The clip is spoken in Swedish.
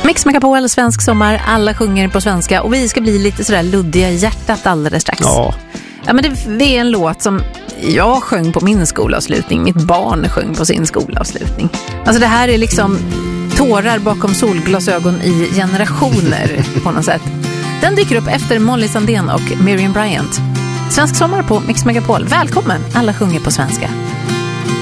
Mix Megapol, svensk sommar, alla sjunger på svenska och vi ska bli lite sådär luddiga i hjärtat alldeles strax. Ja. Ja, men det är en låt som jag sjöng på min skolavslutning, mitt barn sjöng på sin skolavslutning. Alltså det här är liksom tårar bakom solglasögon i generationer på något sätt. Den dyker upp efter Molly Sandén och Miriam Bryant. Svensk sommar på Mix Megapol. Välkommen, alla sjunger på svenska.